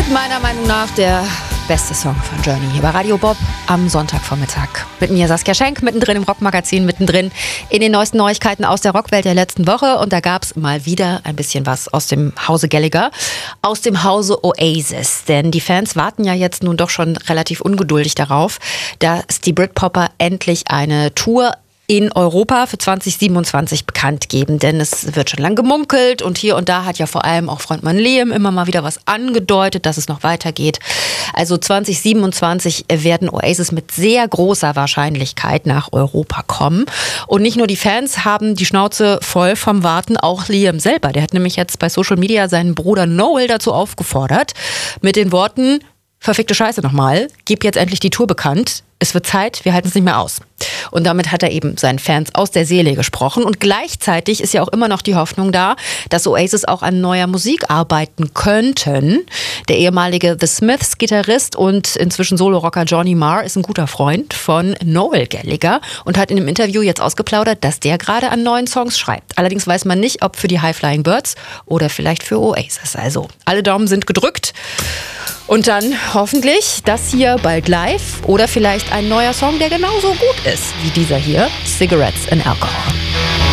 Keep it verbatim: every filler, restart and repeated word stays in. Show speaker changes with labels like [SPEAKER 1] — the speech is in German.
[SPEAKER 1] Meiner Meinung nach der beste Song von Journey hier bei Radio Bob am Sonntagvormittag. Mit mir Saskia Schenk, mittendrin im Rockmagazin, mittendrin in den neuesten Neuigkeiten aus der Rockwelt der letzten Woche. Und da gab es mal wieder ein bisschen was aus dem Hause Gallagher, aus dem Hause Oasis. Denn die Fans warten ja jetzt nun doch schon relativ ungeduldig darauf, dass die Britpopper endlich eine Tour in Europa für zwanzig siebenundzwanzig bekannt geben, denn es wird schon lang gemunkelt und hier und da hat ja vor allem auch Frontmann Liam immer mal wieder was angedeutet, dass es noch weitergeht. Also zwanzig siebenundzwanzig werden Oasis mit sehr großer Wahrscheinlichkeit nach Europa kommen. Und nicht nur die Fans haben die Schnauze voll vom Warten, auch Liam selber. Der hat nämlich jetzt bei Social Media seinen Bruder Noel dazu aufgefordert, mit den Worten: Verfickte Scheiße nochmal, gib jetzt endlich die Tour bekannt. Es wird Zeit, wir halten es nicht mehr aus. Und damit hat er eben seinen Fans aus der Seele gesprochen. Und gleichzeitig ist ja auch immer noch die Hoffnung da, dass Oasis auch an neuer Musik arbeiten könnten. Der ehemalige The Smiths-Gitarrist und inzwischen Solo-Rocker Johnny Marr ist ein guter Freund von Noel Gallagher und hat in einem Interview jetzt ausgeplaudert, dass der gerade an neuen Songs schreibt. Allerdings weiß man nicht, ob für die High Flying Birds oder vielleicht für Oasis. Also alle Daumen sind gedrückt. Und dann hoffentlich das hier bald live oder vielleicht ein neuer Song, der genauso gut ist wie dieser hier, Cigarettes and Alcohol.